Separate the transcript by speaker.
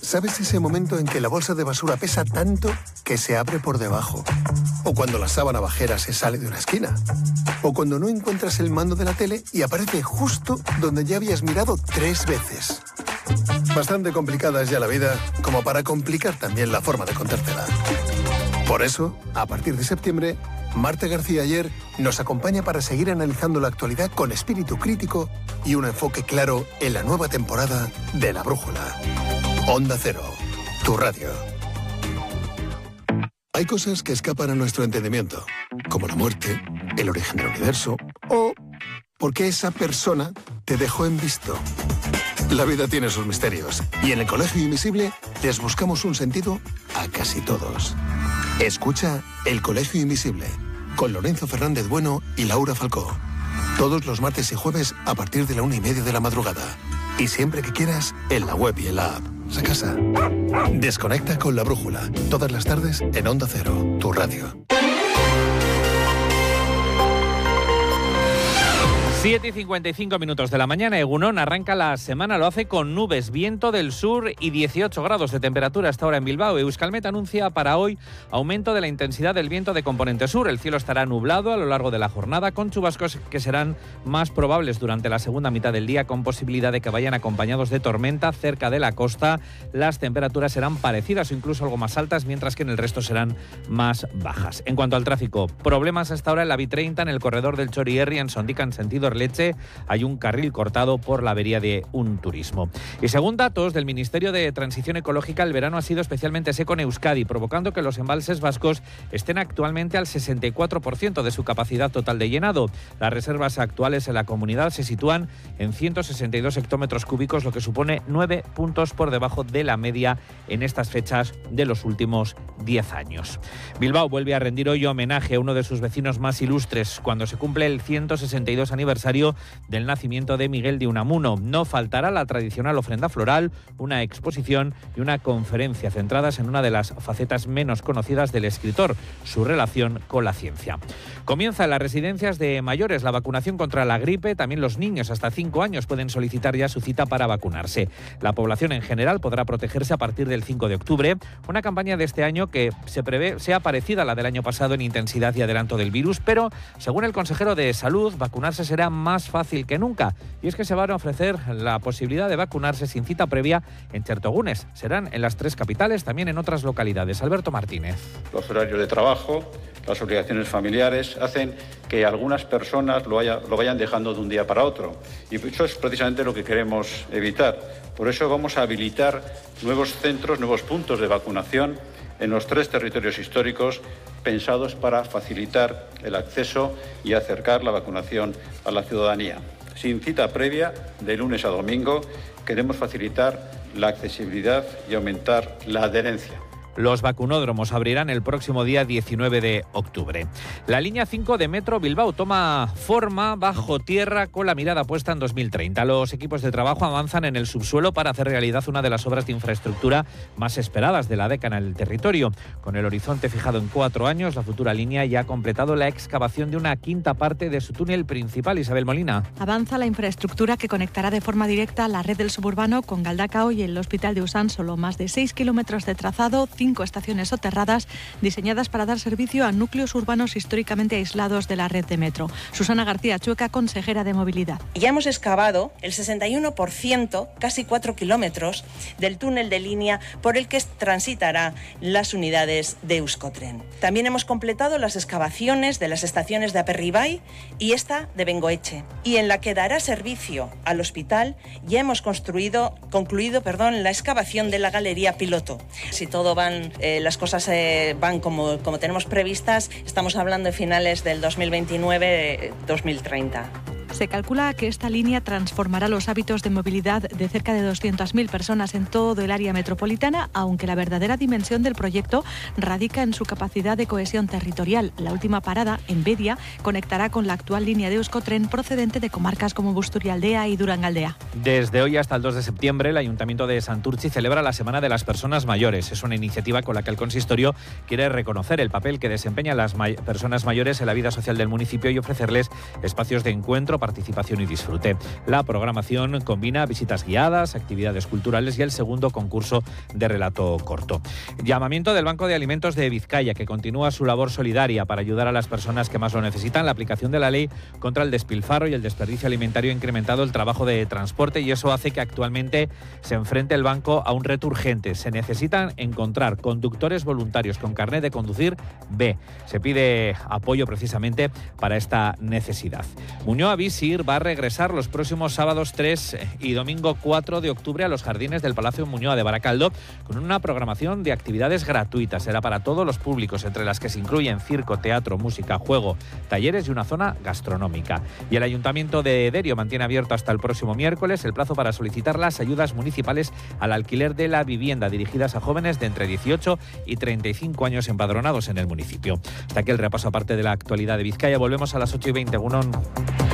Speaker 1: ¿Sabes ese momento en que la bolsa de basura pesa tanto que se abre por debajo? O cuando la sábana bajera se sale de una esquina. O cuando no encuentras el mando de la tele y aparece justo donde ya habías mirado 3 veces. Bastante complicada es ya la vida como para complicar también la forma de contártela. Por eso, a partir de septiembre, Marta García Ayer nos acompaña para seguir analizando la actualidad con espíritu crítico y un enfoque claro en la nueva temporada de La Brújula. Onda Cero, tu radio. Hay cosas que escapan a nuestro entendimiento, como la muerte, el origen del universo o por qué esa persona te dejó en visto. La vida tiene sus misterios y en el Colegio Invisible les buscamos un sentido a casi todos. Escucha El Colegio Invisible con Lorenzo Fernández Bueno y Laura Falcó. Todos los martes y jueves a partir de la 1:30 de la madrugada. Y siempre que quieras, en la web y en la app. A casa. Desconecta con La Brújula. Todas las tardes en Onda Cero, tu radio.
Speaker 2: 7:55 de la mañana, Egunon arranca la semana, lo hace con nubes, viento del sur y 18 grados de temperatura hasta ahora en Bilbao. Euskalmet anuncia para hoy aumento de la intensidad del viento de componente sur. El cielo estará nublado a lo largo de la jornada, con chubascos que serán más probables durante la segunda mitad del día, con posibilidad de que vayan acompañados de tormenta cerca de la costa. Las temperaturas serán parecidas o incluso algo más altas, mientras que en el resto serán más bajas. En cuanto al tráfico, problemas hasta ahora en la B30, en el corredor del Txorierri, en Sondica, en sentido Leche, hay un carril cortado por la avería de un turismo. Y según datos del Ministerio de Transición Ecológica, el verano ha sido especialmente seco en Euskadi, provocando que los embalses vascos estén actualmente al 64% de su capacidad total de llenado. Las reservas actuales en la comunidad se sitúan en 162 hectómetros cúbicos, lo que supone 9 puntos por debajo de la media en estas fechas de los últimos 10 años. Bilbao vuelve a rendir hoy homenaje a uno de sus vecinos más ilustres cuando se cumple el 162 aniversario del nacimiento de Miguel de Unamuno. No faltará la tradicional ofrenda floral, una exposición y una conferencia centradas en una de las facetas menos conocidas del escritor, su relación con la ciencia. Comienza en las residencias de mayores la vacunación contra la gripe. También los niños hasta 5 años pueden solicitar ya su cita para vacunarse. La población en general podrá protegerse a partir del 5 de octubre. Una campaña de este año que se prevé sea parecida a la del año pasado en intensidad y adelanto del virus, pero según el consejero de Salud, vacunarse será más fácil que nunca. Y es que se van a ofrecer la posibilidad de vacunarse sin cita previa en Chertogunes. Serán en las 3 capitales, también en otras localidades. Alberto Martínez.
Speaker 3: Los horarios de trabajo, las obligaciones familiares hacen que algunas personas lo vayan dejando de un día para otro. Y eso es precisamente lo que queremos evitar. Por eso vamos a habilitar nuevos centros, nuevos puntos de vacunación en los 3 territorios históricos pensados para facilitar el acceso y acercar la vacunación a la ciudadanía. Sin cita previa, de lunes a domingo, queremos facilitar la accesibilidad y aumentar la adherencia.
Speaker 2: Los vacunódromos abrirán el próximo día 19 de octubre. La línea 5 de Metro Bilbao toma forma bajo tierra con la mirada puesta en 2030. Los equipos de trabajo avanzan en el subsuelo para hacer realidad una de las obras de infraestructura más esperadas de la década en el territorio. Con el horizonte fijado en 4 años, la futura línea ya ha completado la excavación de una quinta parte de su túnel principal. Isabel Molina.
Speaker 4: Avanza la infraestructura que conectará de forma directa la red del suburbano con Galdakao y el Hospital de Usánsolo. Más de 6 kilómetros de trazado, 5 estaciones soterradas diseñadas para dar servicio a núcleos urbanos históricamente aislados de la red de metro. Susana García Chueca, consejera de Movilidad.
Speaker 5: Ya hemos excavado el 61%, casi 4 kilómetros, del túnel de línea por el que transitará las unidades de Euskotren. También hemos completado las excavaciones de las estaciones de Aperribai y esta de Bengoetxe. Y en la que dará servicio al hospital ya hemos concluido la excavación de la galería piloto. Si todo las cosas van como tenemos previstas, estamos hablando de finales del 2029-2030.
Speaker 4: Se calcula que esta línea transformará los hábitos de movilidad de cerca de 200.000 personas en todo el área metropolitana, aunque la verdadera dimensión del proyecto radica en su capacidad de cohesión territorial. La última parada, en Bedia, conectará con la actual línea de Euskotren procedente de comarcas como Busturialdea y Durangaldea.
Speaker 2: Desde hoy hasta el 2 de septiembre, el Ayuntamiento de Santurtzi celebra la Semana de las Personas Mayores. Es una iniciativa con la que el consistorio quiere reconocer el papel que desempeñan las personas mayores en la vida social del municipio y ofrecerles espacios de encuentro participación y disfrute. La programación combina visitas guiadas, actividades culturales y el segundo concurso de relato corto. Llamamiento del Banco de Alimentos de Vizcaya, que continúa su labor solidaria para ayudar a las personas que más lo necesitan. La aplicación de la ley contra el despilfarro y el desperdicio alimentario ha incrementado el trabajo de transporte y eso hace que actualmente se enfrente el banco a un reto urgente. Se necesitan encontrar conductores voluntarios con carnet de conducir B. Se pide apoyo precisamente para esta necesidad. Muñoa Visir va a regresar los próximos sábados 3 y domingo 4 de octubre a los jardines del Palacio Muñoa de Baracaldo con una programación de actividades gratuitas. Será para todos los públicos, entre las que se incluyen circo, teatro, música, juego, talleres y una zona gastronómica. Y el Ayuntamiento de Derio mantiene abierto hasta el próximo miércoles el plazo para solicitar las ayudas municipales al alquiler de la vivienda dirigidas a jóvenes de entre 18 y 35 años empadronados en el municipio. Hasta aquí el repaso aparte de la actualidad de Vizcaya. Volvemos a las 8:20. Egunon.